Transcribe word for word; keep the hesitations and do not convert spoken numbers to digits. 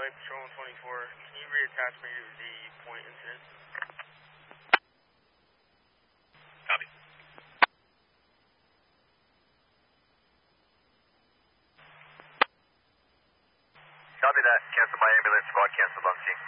L A Patrol one twenty-four. Can you reattach me to the point incident? Copy. Copy that. Cancel my ambulance. Squad canceled on scene.